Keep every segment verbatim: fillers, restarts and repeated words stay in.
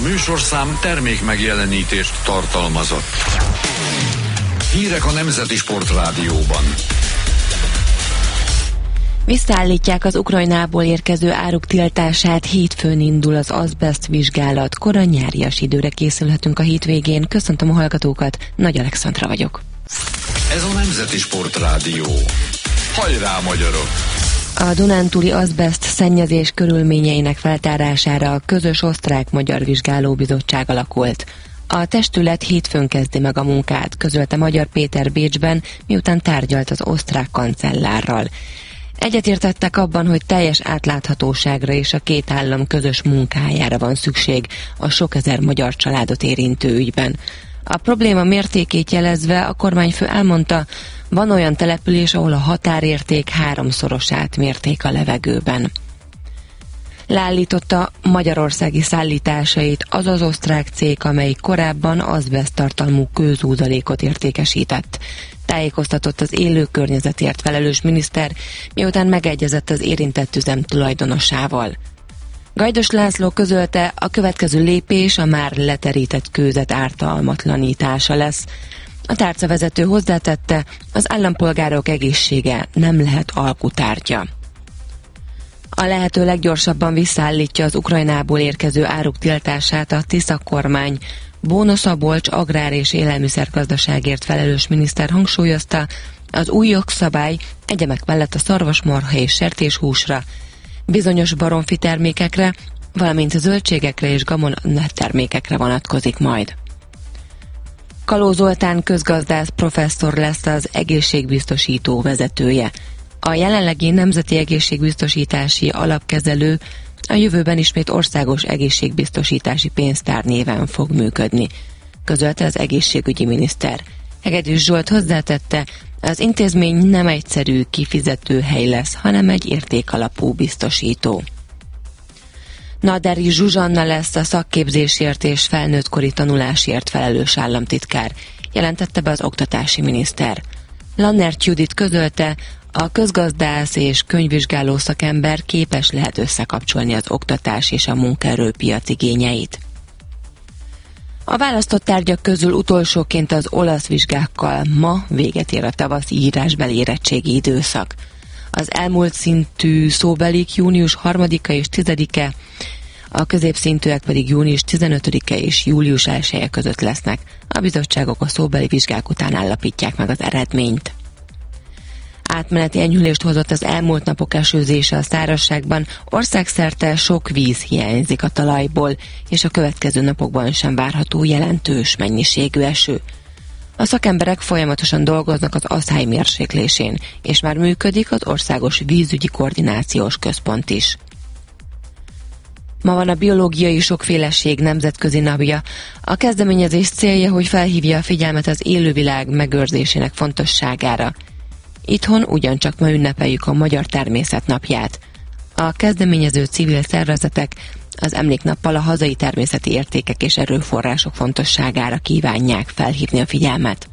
Műsorszám termék megjelenítést tartalmazott. Hírek a Nemzeti Sportrádióban. Visszaállítják az Ukrajnából érkező áruk tiltását, hétfőn indul az azbest vizsgálat. Kora nyárias időre készülhetünk a hétvégén. Köszöntöm a hallgatókat, Nagy Alexandra vagyok. Ez a Nemzeti Sportrádió. Hajrá, magyarok! A dunántúli azbest szennyezés körülményeinek feltárására a közös osztrák-magyar vizsgálóbizottság alakult. A testület hétfőn kezdi meg a munkát, közölte Magyar Péter Bécsben, miután tárgyalt az osztrák kancellárral. Egyetértettek abban, hogy teljes átláthatóságra és a két állam közös munkájára van szükség a sok ezer magyar családot érintő ügyben. A probléma mértékét jelezve a kormányfő elmondta, van olyan település, ahol a határérték háromszorosát mérték a levegőben. Leállította magyarországi szállításait az az osztrák cég, amelyik korábban azbest tartalmú kőzúzalékot értékesített. Tájékoztatott az élő környezetért felelős miniszter, miután megegyezett az érintett üzem tulajdonosával. Gajdos László közölte, a következő lépés a már leterített kőzet ártalmatlanítása lesz. A tárcavezető hozzátette, az állampolgárok egészsége nem lehet alkutárgya. A lehető leggyorsabban visszaállítja az Ukrajnából érkező áruk tiltását a Tisza kormány. Bóna Szabolcs agrár- és élelmiszergazdaságért felelős miniszter hangsúlyozta, az új jogszabály egyemek mellett a szarvasmarha és sertéshúsra, bizonyos baromfi termékekre, valamint a zöldségekre és gabonattermékekre vonatkozik majd. Kaló Zoltán közgazdász professzor lesz az egészségbiztosító vezetője. A jelenlegi Nemzeti Egészségbiztosítási Alapkezelő a jövőben ismét országos egészségbiztosítási pénztár néven fog működni, közölte az egészségügyi miniszter. Hegedűs Zsolt hozzátette, az intézmény nem egyszerű kifizető hely lesz, hanem egy értékalapú biztosító. Naderi Zsuzsanna lesz a szakképzésért és felnőttkori tanulásért felelős államtitkár, jelentette be az oktatási miniszter. Lannert Judit közölte, a közgazdász és könyvvizsgáló szakember képes lehet összekapcsolni az oktatás és a munkaerőpiac igényeit. A választott tárgyak közül utolsóként az olasz vizsgákkal ma véget ér a tavaszi írásbeli érettségi időszak. Az elmúlt szintű szóbelik június harmadika és tizedike, a középszintűek pedig június tizenötödike és július elseje között lesznek. A bizottságok a szóbeli vizsgák után állapítják meg az eredményt. Átmeneti enyhülést hozott az elmúlt napok esőzése a szárazságban, országszerte sok víz hiányzik a talajból, és a következő napokban sem várható jelentős mennyiségű eső. A szakemberek folyamatosan dolgoznak az aszály mérséklésén, és már működik az Országos Vízügyi Koordinációs Központ is. Ma van a biológiai sokféleség nemzetközi napja. A kezdeményezés célja, hogy felhívja a figyelmet az élővilág megőrzésének fontosságára. Itthon ugyancsak ma ünnepeljük a Magyar Természet napját. A kezdeményező civil szervezetek az emléknappal a hazai természeti értékek és erőforrások fontosságára kívánják felhívni a figyelmet.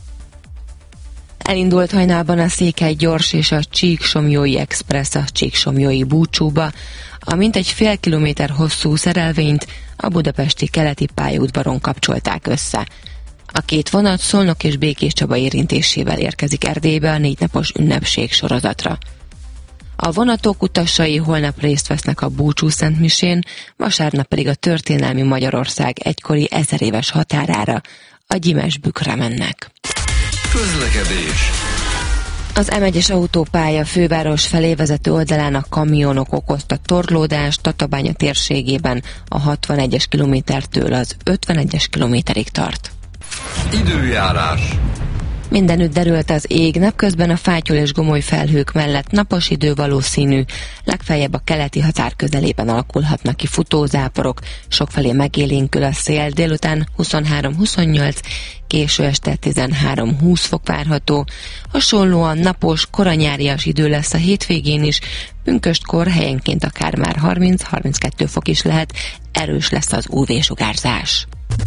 Elindult hajnalban a Székely Gyors és a Csíksomlyói Express a Csíksomlyói búcsúba, a mintegy fél kilométer hosszú szerelvényt a budapesti keleti pályaudvaron kapcsolták össze. A két vonat Szolnok és Békéscsaba érintésével érkezik Erdélybe a négynapos ünnepség sorozatra. A vonatok utasai holnap részt vesznek a búcsú szentmisén, vasárnap pedig a történelmi Magyarország egykori ezeréves határára, a Gyimesbükre mennek. Közlekedés. Az em egyes autópálya főváros felé vezető oldalán a kamionok okozta torlódást Tatabánya térségében a hatvanegyes kilométertől az ötvenegyes kilométerig tart. Időjárás. Mindenütt derült az ég, napközben a fátyol és gomoly felhők mellett napos idő valószínű, legfeljebb a keleti határ közelében alakulhatnak ki futózáporok, sokfelé megélénkül a szél, délután huszonhárom huszonnyolc, késő este tizenhárom húsz fok várható. Hasonlóan napos, koranyárias idő lesz a hétvégén is, pünköstkor helyenként akár már harminc-harminckettő fok is lehet, erős lesz az ú vé-sugárzás.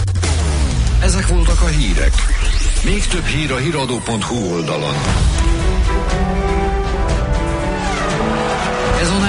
Ezek voltak a hírek. Még több hír a híradó pont hu oldalon. Ez a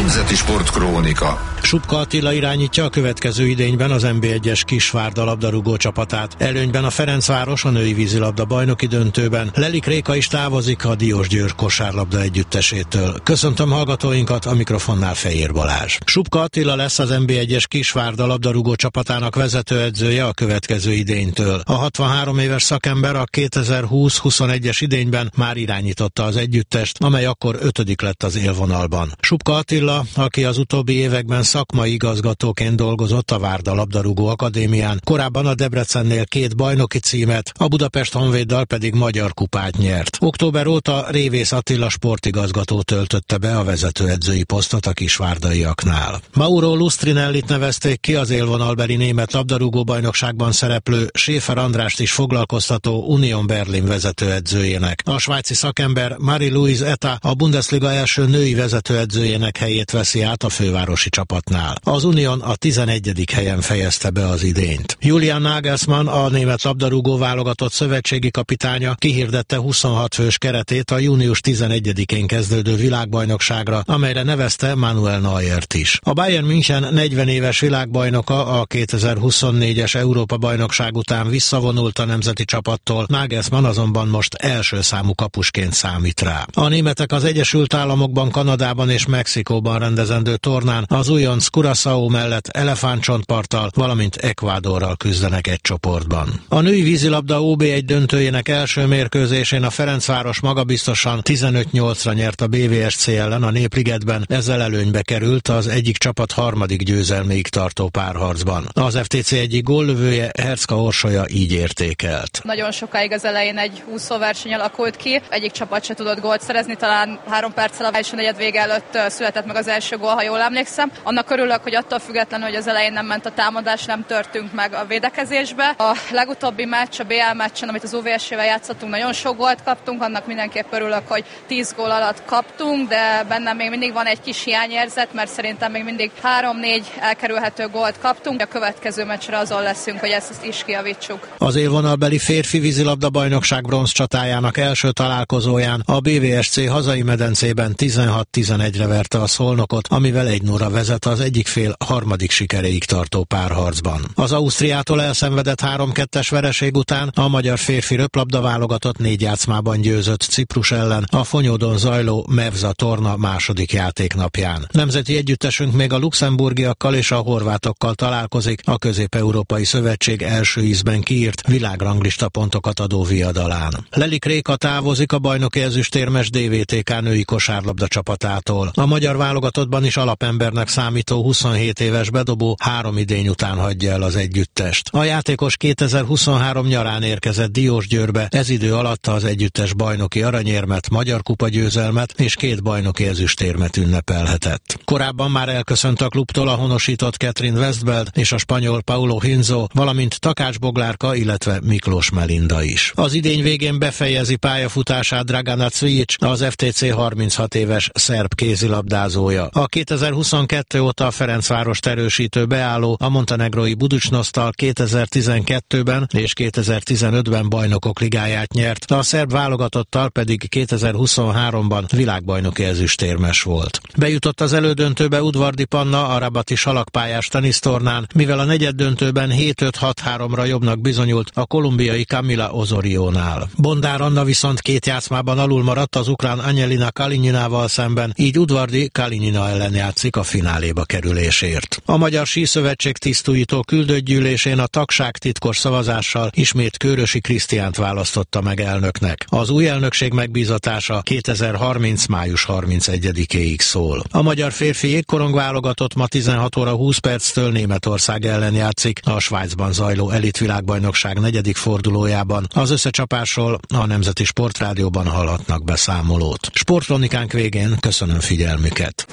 Nemzeti Sportkrónika. Subka Attila irányítja a következő idényben az en bé egyes Kisvárda labdarúgó csapatát. Előnyben a Ferencváros a női vízilabda bajnoki döntőben. Lelik Réka is távozik a Diósgyőr kosárlabda együttesétől. Köszöntöm hallgatóinkat, a mikrofonnál Fejér Balázs. Subka Attila lesz az en bé egyes Kisvárda labdarúgó csapatának vezetőedzője a következő idénytől. A hatvanhárom éves szakember a kétezer-húsz-huszonegyes idényben már irányította az együttest, amely akkor ötödik lett az élvonalban. Subka Attila, aki az utóbbi években szakmai igazgatóként dolgozott a Várda labdarúgó akadémián, korábban a Debrecennél két bajnoki címet, a Budapest Honvéddal pedig magyar kupát nyert. Október óta Révész Attila sportigazgató töltötte be a vezetőedzői posztot a kisvárdaiaknál. Mauro Lustrinellit nevezték ki az élvonalbeli német labdarúgó bajnokságban szereplő Schäfer Andrást is foglalkoztató Union Berlin vezetőedzőjének. A svájci szakember Marie-Louise Eta a Bundesliga első női vezetőedzőjének helyét veszi át a fővárosi csapatnál. Az Union a tizenegyedik helyen fejezte be az idényt. Julian Nagelsmann, a német labdarúgó válogatott szövetségi kapitánya kihirdette huszonhat fős keretét a június tizenegyedikén kezdődő világbajnokságra, amelyre nevezte Manuel Neuert is. A Bayern München negyven éves világbajnoka a kétezer-huszonnégyes Európa-bajnokság után visszavonult a nemzeti csapattól, Nagelsmann azonban most első számú kapusként számít rá. A németek az Egyesült Államokban, Kanadában és Mexikóban rendezendő tornán az újonc Curaçao mellett elefántcsontparttal, valamint Ecuadorral küzdenek egy csoportban. A női vízilabda ó bé egy döntőjének első mérkőzésén a Ferencváros magabiztosan tizenöt nyolcra nyert a bé vé es cé ellen a Népligetben, ezzel előnybe került az egyik csapat harmadik győzelméig tartó párharcban. Az ef té cé egyik góllövője, Hercka Orsolya így értékelt. Nagyon sokáig az elején egy úszóverseny alakult ki, egyik csapat se tudott gólt szerezni, talán három perccel a első negyed vége előtt született meg az első gól, ha jól emlékszem. Annak örülök, hogy attól függetlenül, hogy az elején nem ment a támadás, nem törtünk meg a védekezésbe. A legutóbbi meccs, a bé el meccsen, amit az u vé es-ével játszottunk, nagyon sok gólt kaptunk, annak mindenképp örülök, hogy tíz gól alatt kaptunk, de bennem még mindig van egy kis hiányérzet, mert szerintem még mindig három-négy elkerülhető gólt kaptunk. A következő meccsre azon leszünk, hogy ezt is kijavítsuk. Az élvonalbeli férfi vízilabda bajnokság bronz csatájának első találkozóján a bé vé es cé hazai medencében tizenhat tizenegyre verte a Szolnokot, amivel egy nulla vezet az egyik fél harmadik sikereig tartó párharcban. Az Ausztriától elszenvedett három kettes vereség után a magyar férfi röplabda válogatott négy játszmában győzött Ciprus ellen a Fonyódon zajló Mevza torna második játéknapján. Nemzeti együttesünk még a luxemburgiakkal és a horvátokkal találkozik a Közép-Európai Szövetség első ízben kiírt világranglista pontokat adó viadalán. Lelik Réka távozik a bajnoki ezüstérmes dé vé té ká női kosárlabda csapatától. A magyar válogatottban is alapembernek számító huszonhét éves bedobó három idény után hagyja el az együttest. A játékos kétezer-huszonhárom nyarán érkezett Diósgyőrbe, ez idő alatt az együttes bajnoki aranyérmet, magyar kupa győzelmet és két bajnoki ezüstérmet ünnepelhetett. Korábban már elköszönt a klubtól a honosított Catherine Westbeld és a spanyol Paulo Hinzo, valamint Takács Boglárka, illetve Miklós Melinda is. Az idény végén befejezi pályafutását Dragana Cvijic, az ef té cé harminchat éves szerb kézilabdázója. A kétezer-huszonkettő óta a Ferencvárost erősítő beálló a montenegrói Buducsnosztal kétezer-tizenkettőben és kétezer-tizenötben bajnokok ligáját nyert, a szerb válogatottal pedig kétezer-huszonháromban világbajnoki ezüstérmes volt. Bejutott az elődöntőbe Udvardi Panna a rabati salakpályás tenisztornán, mivel a negyeddöntőben hét öt hat háromra jobbnak bizonyult a kolumbiai Camila Osorionál. Bondár Anna viszont két játszmában alul maradt az ukrán Anyelina Kalininával szemben, így Udvardi Kalinina ellen játszik a fináléba kerülésért. A Magyar Síszövetség tisztújító küldött gyűlésén a tagság titkos szavazással ismét Kőrösi Krisztiánt választotta meg elnöknek. Az új elnökség megbízatása kétezer-harminc május harmincegyedikéig szól. A magyar férfi jégkorong válogatott ma tizenhat óra húsz perctől Németország ellen játszik a Svájcban zajló elitvilágbajnokság negyedik fordulójában. Az összecsapásról a Nemzeti Sportrádióban hallhatnak beszámolót. Sportkronikánk végén köszönöm figyelmüket.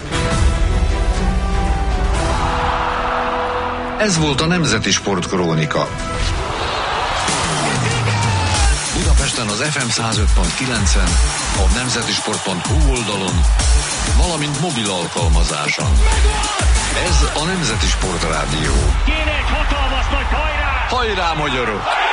Ez volt a Nemzeti Sportkrónika. Budapesten az ef em száz öt pont kilencen, a nemzetisport pont hu oldalon, valamint mobil alkalmazáson. Ez a Nemzeti Sportrádió. Kéne egy hatalmas nagy hajrá! Hajrá, magyarok!